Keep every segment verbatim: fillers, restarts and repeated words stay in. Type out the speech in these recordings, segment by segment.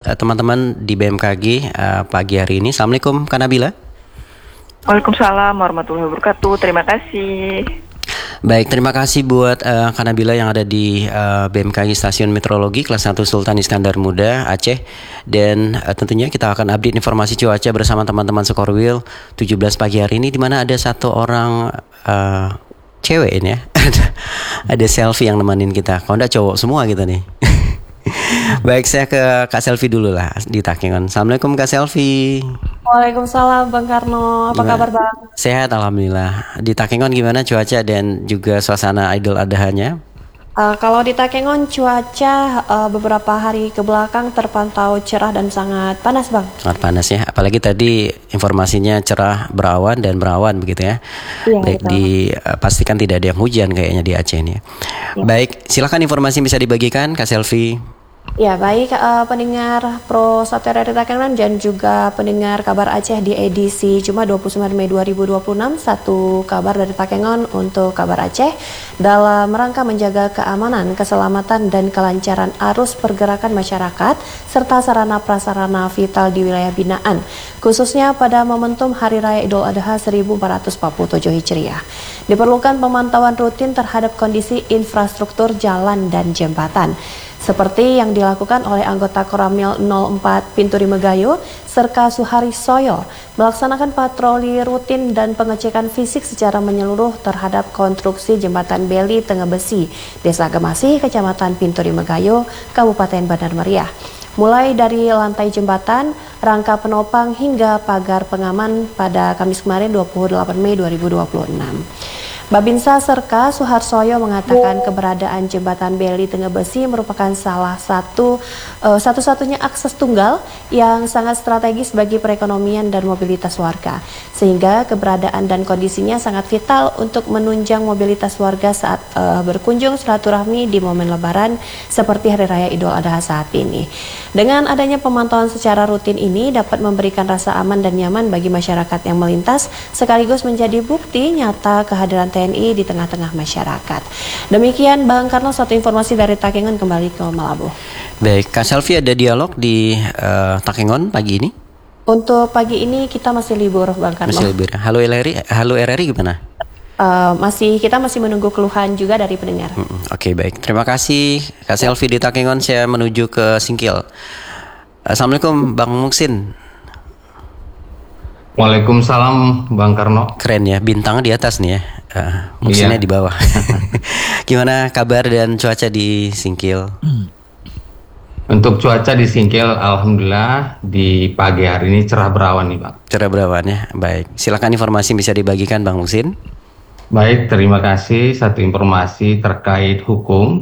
uh, teman-teman di B M K G uh, pagi hari ini. Assalamualaikum Kak Nabila. Waalaikumsalam warahmatullahi wabarakatuh. Terima kasih. Baik, terima kasih buat uh, Kak Nabila yang ada di uh, B M K G Stasiun Meteorologi kelas satu Sultan Iskandar Muda, Aceh. Dan uh, tentunya kita akan update informasi cuaca bersama teman-teman Skorwil tujuh belas pagi hari ini, di mana ada satu orang uh, cewek ini ya. Ada selfie yang nemenin kita. Kalau enggak cowok semua kita nih. Baik, saya ke Kak Selfie dulu lah di Takengon. Assalamualaikum Kak Selfie. Waalaikumsalam Bang Karno. Apa Gimana? kabar Bang? Sehat alhamdulillah. Di Takengon gimana cuaca dan juga suasana Idul Adha-nya? Uh, kalau di Takengon cuaca uh, beberapa hari ke belakang terpantau cerah dan sangat panas Bang. Sangat panas ya. Apalagi tadi informasinya cerah berawan dan berawan begitu ya. Iya, Baik, betul. dipastikan tidak ada yang hujan kayaknya di Aceh ini ya. Ya. Baik, silakan informasi bisa dibagikan Kak Selfie. Ya baik uh, pendengar Pro satu R R I Takengon dan juga pendengar kabar Aceh di edisi Jumat dua puluh sembilan Mei dua ribu dua puluh enam. Satu kabar dari Takengon untuk kabar Aceh dalam rangka menjaga keamanan, keselamatan dan kelancaran arus pergerakan masyarakat serta sarana prasarana vital di wilayah binaan, khususnya pada momentum Hari Raya Idul Adha seribu empat ratus empat puluh tujuh Hijriah. Diperlukan pemantauan rutin terhadap kondisi infrastruktur jalan dan jembatan, seperti yang dilakukan oleh anggota Koramil nol empat Pinturi Megayo, Serka Suhari Soyo, melaksanakan patroli rutin dan pengecekan fisik secara menyeluruh terhadap konstruksi jembatan Beli Tengah Besi, Desa Gemasih, Kecamatan Pinturi Megayo, Kabupaten Bandar Meriah. Mulai dari lantai jembatan, rangka penopang hingga pagar pengaman pada Kamis kemarin dua puluh delapan Mei dua ribu dua puluh enam. Babinsa Serka Suharsoyo mengatakan keberadaan jembatan Beli Tengah Besi merupakan salah satu uh, satu-satunya akses tunggal yang sangat strategis bagi perekonomian dan mobilitas warga, sehingga keberadaan dan kondisinya sangat vital untuk menunjang mobilitas warga saat uh, berkunjung silaturahmi di momen Lebaran seperti Hari Raya Idul Adha saat ini. Dengan adanya pemantauan secara rutin ini dapat memberikan rasa aman dan nyaman bagi masyarakat yang melintas, sekaligus menjadi bukti nyata kehadiran T N I di tengah-tengah masyarakat. Demikian Bang Karno, satu informasi dari Takengon, kembali ke Malabo. Baik, Kak Selfie ada dialog di uh, Takengon pagi ini? Untuk pagi ini kita masih libur Bang Karno. Masih libur. Halo R R I, halo R R I gimana? Uh, masih kita masih menunggu keluhan juga dari pendengar. Mm-mm. Oke, okay, baik. Terima kasih Kak Selfie di Takengon. Saya menuju ke Singkil. Assalamualaikum Bang Muksin. Waalaikumsalam Bang Karno. Keren ya, bintang di atas nih ya. Uh, Muksinnya Iya. di bawah. Gimana kabar dan cuaca di Singkil? Untuk cuaca di Singkil, alhamdulillah di pagi hari ini cerah berawan nih Bang. Cerah berawan ya. Baik, silakan informasi bisa dibagikan Bang Muksin. Baik, terima kasih. Satu informasi terkait hukum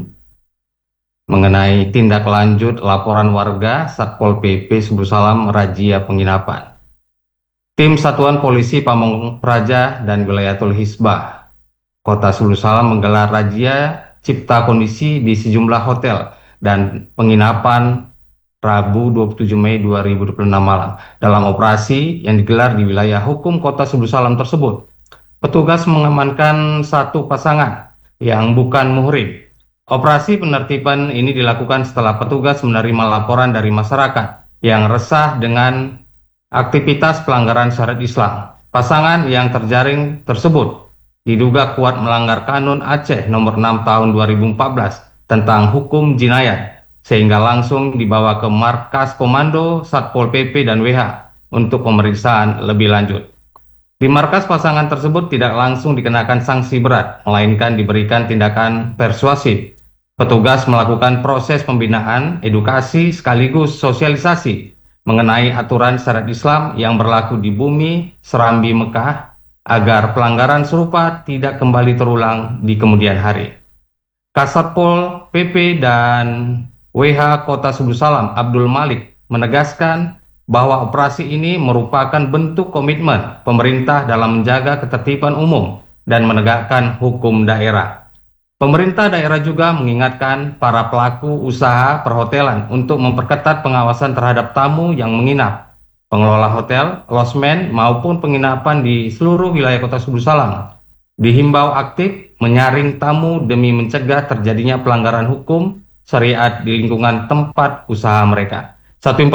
mengenai tindak lanjut laporan warga Satpol P P Subuh Salam razia penginapan. Tim Satuan Polisi Pamong Praja dan Wilayatul Hisbah Kota Sulu Salam menggelar razia cipta kondisi di sejumlah hotel dan penginapan Rabu dua puluh tujuh Mei dua ribu dua puluh enam malam. Dalam operasi yang digelar di wilayah hukum Kota Sulu Salam tersebut, petugas mengamankan satu pasangan yang bukan muhrim. Operasi penertiban ini dilakukan setelah petugas menerima laporan dari masyarakat yang resah dengan aktivitas pelanggaran syariat Islam. Pasangan yang terjaring tersebut diduga kuat melanggar Kanun Aceh nomor enam tahun dua ribu empat belas tentang hukum jinayat, sehingga langsung dibawa ke markas komando Satpol P P dan W H untuk pemeriksaan lebih lanjut. Di markas pasangan tersebut tidak langsung dikenakan sanksi berat, melainkan diberikan tindakan persuasif. Petugas melakukan proses pembinaan, edukasi sekaligus sosialisasi mengenai aturan syariat Islam yang berlaku di bumi Serambi Mekah agar pelanggaran serupa tidak kembali terulang di kemudian hari. Kasatpol P P dan W H Kota Sulu Salam Abdul Malik menegaskan bahwa operasi ini merupakan bentuk komitmen pemerintah dalam menjaga ketertiban umum dan menegakkan hukum daerah. Pemerintah daerah juga mengingatkan para pelaku usaha perhotelan untuk memperketat pengawasan terhadap tamu yang menginap. Pengelola hotel, losmen, maupun penginapan di seluruh wilayah Kota Sulu Salam dihimbau aktif menyaring tamu demi mencegah terjadinya pelanggaran hukum syariat di lingkungan tempat usaha mereka. Satu